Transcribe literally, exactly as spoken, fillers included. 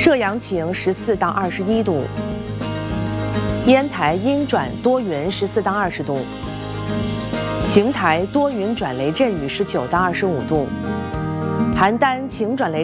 浙阳晴十四到二十一度，烟台阴转多云十四到二十度，邢台多云转雷阵雨十九到二十五度，邯郸晴转雷。